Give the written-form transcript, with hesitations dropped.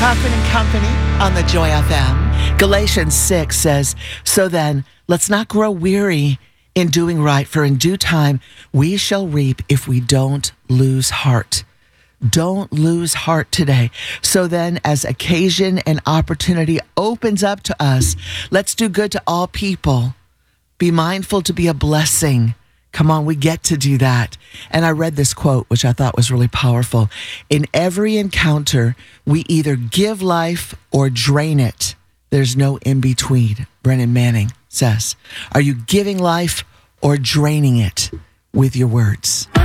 Cochran and Company on the Joy FM. Galatians 6 says, "So then, let's not grow weary in doing right, for in due time we shall reap if we don't lose heart." Don't lose heart today. So then, as occasion and opportunity opens up to us, let's do good to all people. Be mindful to be a blessing. Come on, we get to do that. And I read this quote, which I thought was really powerful. In every encounter, we either give life or drain it. There's no in between, Brennan Manning says. Are you giving life or draining it with your words?